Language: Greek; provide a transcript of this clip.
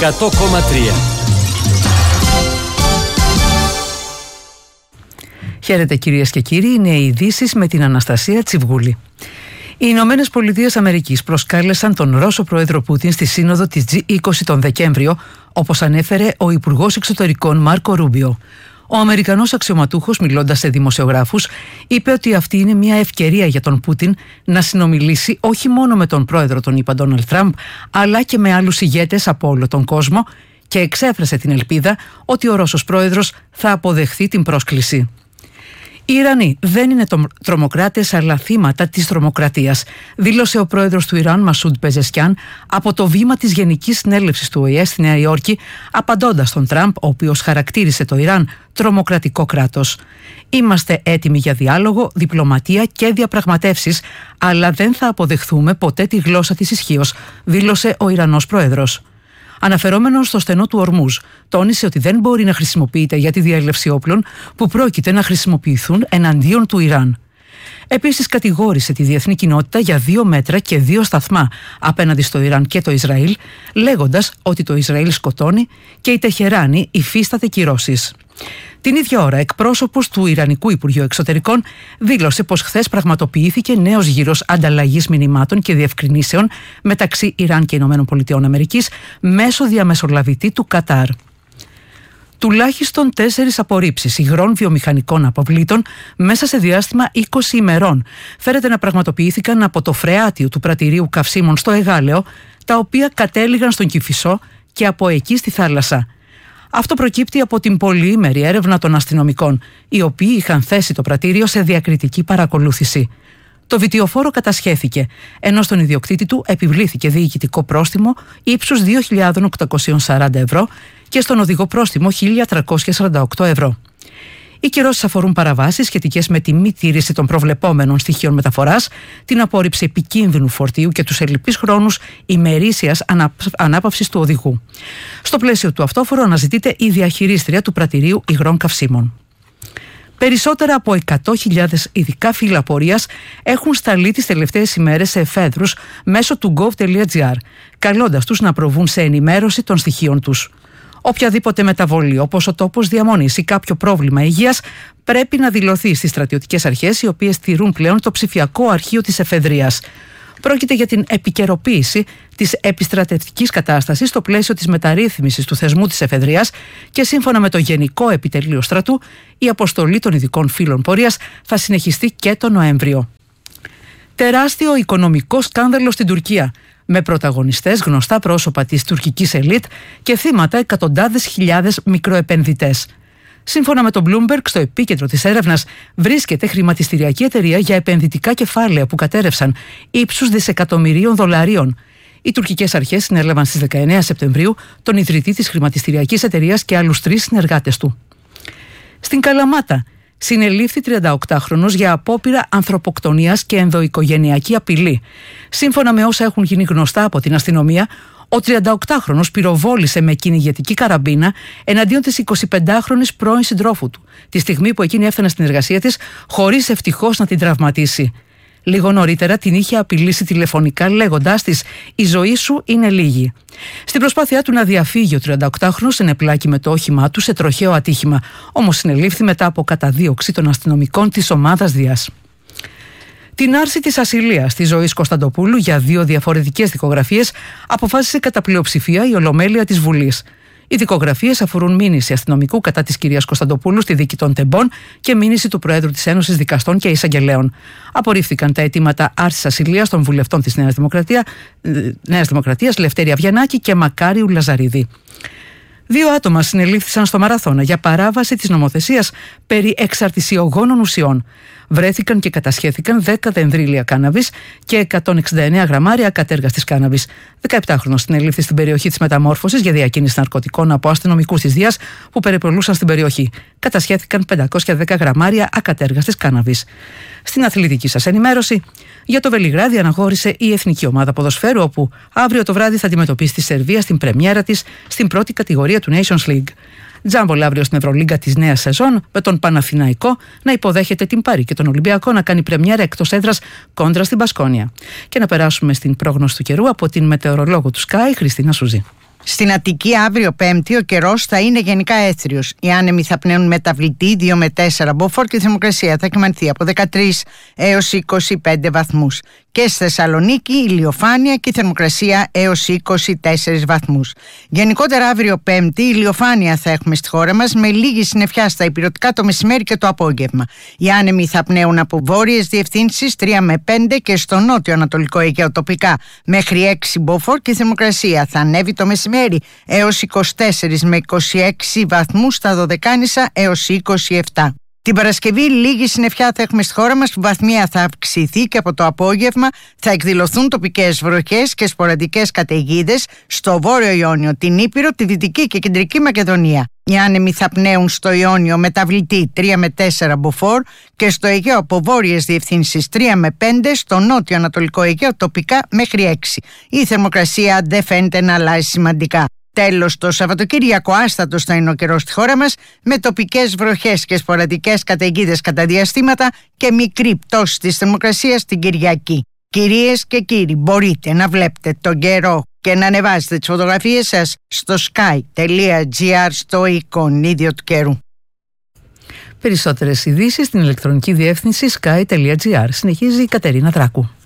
100,3. Χαίρετε κυρίες και κύριοι, είναι οι ειδήσεις με την Αναστασία Τσιβγούλη. Οι Ηνωμένες Πολιτείες Αμερικής προσκάλεσαν τον Ρώσο πρόεδρο Πούτιν στη σύνοδο της G20 τον Δεκέμβριο, όπως ανέφερε ο Υπουργός Εξωτερικών Μάρκο Ρούμπιο. Ο Αμερικανός αξιωματούχος, μιλώντας σε δημοσιογράφους, είπε ότι αυτή είναι μια ευκαιρία για τον Πούτιν να συνομιλήσει όχι μόνο με τον πρόεδρο τον ΗΠΑ Ντόναλντ Τραμπ, αλλά και με άλλους ηγέτες από όλο τον κόσμο, και εξέφρασε την ελπίδα ότι ο Ρώσος πρόεδρος θα αποδεχθεί την πρόσκληση. Οι Ιρανοί δεν είναι τρομοκράτες αλλά θύματα της τρομοκρατίας, δήλωσε ο πρόεδρος του Ιράν Μασούντ Πεζεσκιάν από το βήμα της Γενικής Συνέλευσης του ΟΗΕ στη Νέα Υόρκη, απαντώντας στον Τραμπ, ο οποίος χαρακτήρισε το Ιράν τρομοκρατικό κράτος. «Είμαστε έτοιμοι για διάλογο, διπλωματία και διαπραγματεύσεις, αλλά δεν θα αποδεχθούμε ποτέ τη γλώσσα της ισχύως», δήλωσε ο Ιρανός πρόεδρος. Αναφερόμενος στο στενό του Ορμούζ, τόνισε ότι δεν μπορεί να χρησιμοποιείται για τη διαέλευση όπλων που πρόκειται να χρησιμοποιηθούν εναντίον του Ιράν. Επίσης κατηγόρησε τη διεθνή κοινότητα για 2 μέτρα και 2 σταθμά απέναντι στο Ιράν και το Ισραήλ, λέγοντας ότι το Ισραήλ σκοτώνει και η Τεχεράνη υφίσταται κυρώσεις. Την ίδια ώρα, εκπρόσωπος του Ιρανικού Υπουργείου Εξωτερικών δήλωσε πως χθες πραγματοποιήθηκε νέος γύρος ανταλλαγής μηνυμάτων και διευκρινήσεων μεταξύ Ιράν και ΗΠΑ μέσω διαμεσολαβητή του Κατάρ. Τουλάχιστον 4 απορρίψεις υγρών βιομηχανικών αποβλήτων μέσα σε διάστημα 20 ημερών φέρεται να πραγματοποιήθηκαν από το φρεάτιο του πρατηρίου καυσίμων στο Εγάλεο, τα οποία κατέληγαν στον Κηφισό και από εκεί στη θάλασσα. Αυτό προκύπτει από την πολυήμερη έρευνα των αστυνομικών, οι οποίοι είχαν θέσει το πρατήριο σε διακριτική παρακολούθηση. Το βιτιοφόρο κατασχέθηκε, ενώ στον ιδιοκτήτη του επιβλήθηκε διοικητικό πρόστιμο ύψους 2.840 ευρώ και στον οδηγό πρόστιμο 1.348 ευρώ. Οι κυρώσεις αφορούν παραβάσεις σχετικές με τη μη τήρηση των προβλεπόμενων στοιχείων μεταφοράς, την απόρριψη επικίνδυνου φορτίου και τους ελλειπείς χρόνους ημερήσιας ανάπαυσης του οδηγού. Στο πλαίσιο του αυτόφορου αναζητείται η διαχειρίστρια του πρατηρίου υγρών καυσίμων. Περισσότερα από 100.000 ειδικά φύλλα απορίας έχουν σταλεί τις τελευταίες ημέρες σε εφέδρους μέσω του gov.gr, καλώντας τους να προβούν σε ενημέρωση των στοιχείων τους. Οποιαδήποτε μεταβολή, όπως ο τόπος διαμονής ή κάποιο πρόβλημα υγείας, πρέπει να δηλωθεί στις στρατιωτικές αρχές, οι οποίες τηρούν πλέον το ψηφιακό αρχείο της εφεδρείας. Πρόκειται για την επικαιροποίηση της επιστρατευτικής κατάστασης στο πλαίσιο της μεταρρύθμισης του θεσμού της εφεδρείας και σύμφωνα με το Γενικό Επιτελείο Στρατού, η αποστολή των ειδικών φύλων πορείας θα συνεχιστεί και τον Νοέμβριο. Τεράστιο οικονομικό σκάνδαλο στην Τουρκία, με πρωταγωνιστές γνωστά πρόσωπα της τουρκικής ελίτ και θύματα εκατοντάδες χιλιάδες μικροεπενδυτές. Σύμφωνα με το Bloomberg, στο επίκεντρο της έρευνας βρίσκεται χρηματιστηριακή εταιρεία για επενδυτικά κεφάλαια που κατέρευσαν ύψους δισεκατομμυρίων δολαρίων. Οι τουρκικές αρχές συνέλαβαν στις 19 Σεπτεμβρίου τον ιδρυτή της χρηματιστηριακής εταιρείας και άλλους 3 συνεργάτες του. Στην Καλαμάτα συνελήφθη 38χρονος για απόπειρα ανθρωποκτονίας και ενδοοικογενειακή απειλή. Σύμφωνα με όσα έχουν γίνει γνωστά από την αστυνομία, ο 38χρονος πυροβόλησε με κυνηγετική καραμπίνα εναντίον της 25χρονης πρώην συντρόφου του, τη στιγμή που εκείνη έφτανε στην εργασία της, χωρίς ευτυχώς να την τραυματίσει. Λίγο νωρίτερα την είχε απειλήσει τηλεφωνικά, λέγοντάς της «Η ζωή σου είναι λίγη». Στην προσπάθειά του να διαφύγει, ο 38χρονος ενεπλάκη με το όχημά του σε τροχαίο ατύχημα, όμως συνελήφθη μετά από καταδίωξη των αστυνομικών της ομάδας Διάς. Την άρση της ασυλίας της Ζωής Κωνσταντοπούλου για 2 διαφορετικές δικογραφίες αποφάσισε κατά πλειοψηφία η Ολομέλεια της Βουλής. Οι δικογραφίες αφορούν μήνυση αστυνομικού κατά της κυρίας Κωνσταντοπούλου στη δίκη των Τεμπών και μήνυση του Προέδρου της Ένωσης Δικαστών και Εισαγγελέων. Απορρίφθηκαν τα αιτήματα άρσης ασυλίας των βουλευτών της Νέας Δημοκρατίας, Λευτέρη Αβιανάκη και Μακάριου Λαζαρίδη. 2 άτομα συνελήφθησαν στο Μαραθώνα για παράβαση της νομοθεσίας περί εξαρτησιογόνων ουσιών. Βρέθηκαν και κατασχέθηκαν 10 δενδρίλια κάναβης και 169 γραμμάρια ακατέργαστης κάναβης. 17χρονος συνελήφθη στην περιοχή της Μεταμόρφωσης για διακίνηση ναρκωτικών από αστυνομικούς της Δίας που περιπολούσαν στην περιοχή. Κατασχέθηκαν 510 γραμμάρια ακατέργαστης κάναβης. Στην αθλητική σας ενημέρωση, για το Βελιγράδι αναχώρησε η εθνική ομάδα ποδοσφαίρου, όπου αύριο το βράδυ θα αντιμετωπίσει τη Σερβία στην πρεμιέρα της στην πρώτη κατηγορία του Nations League. Τζάμπολ αύριο στην Ευρωλίγκα της νέας σεζόν, με τον Παναθηναϊκό να υποδέχεται την Πάρη και τον Ολυμπιακό να κάνει πρεμιέρα εκτός έδρας κόντρα στην Μπασκόνια. Και να περάσουμε στην πρόγνωση του καιρού από την μετεωρολόγο του Sky, Χριστίνα Σουζή. Στην Αττική αύριο Πέμπτη ο καιρός θα είναι γενικά έθριος. Οι άνεμοι θα πνέουν μεταβλητή 2 με 4 μποφόρ και η θερμοκρασία θα κυμανθεί από 13 έως 25 βαθμούς. Και στη Θεσσαλονίκη ηλιοφάνεια και η θερμοκρασία έως 24 βαθμούς. Γενικότερα αύριο Πέμπτη ηλιοφάνεια θα έχουμε στη χώρα μας με λίγη συννεφιά στα ηπειρωτικά το μεσημέρι και το απόγευμα. Οι άνεμοι θα πνέουν από βόρειες διευθύνσεις 3 με 5 και στο νότιο ανατολικό Αιγαίο τοπικά μέχρι 6 μποφόρ και η θερμοκρασία θα ανέβει το μεσημέρι έως 24 με 26 βαθμούς στα Δωδεκάνησα έως 27. Την Παρασκευή λίγη συννεφιά θα έχουμε στη χώρα μας που βαθμία θα αυξηθεί και από το απόγευμα θα εκδηλωθούν τοπικές βροχές και σποραδικές καταιγίδες στο Βόρειο Ιόνιο, την Ήπειρο, τη Δυτική και Κεντρική Μακεδονία. Οι άνεμοι θα πνέουν στο Ιόνιο μεταβλητή 3 με 4 μποφόρ και στο Αιγαίο από βόρειες διευθύνσεις 3 με 5, στο νότιο ανατολικό Αιγαίο τοπικά μέχρι 6. Η θερμοκρασία δεν φαίνεται να αλλάζει σημαντικά. Τέλος, το Σαββατοκύριακο άστατος θα είναι ο καιρός στη χώρα μας με τοπικές βροχές και σποραδικές καταιγίδες κατά διαστήματα και μικρή πτώση της θερμοκρασίας την Κυριακή. Κυρίες και κύριοι, μπορείτε να βλέπετε τον καιρό και να ανεβάσετε τις φωτογραφίες σας στο sky.gr στο εικονίδιο του καιρού. Περισσότερες ειδήσεις στην ηλεκτρονική διεύθυνση sky.gr. Συνεχίζει η Κατερίνα Δράκου.